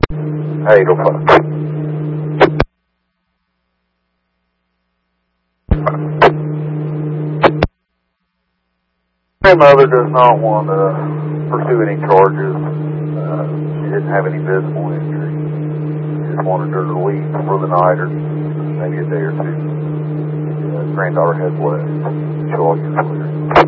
805. My mother does not want to pursue any charges. She didn't have any visible injury. She just wanted her to leave for the night or maybe a day or two. Granddaughter has left. She'll all get clear.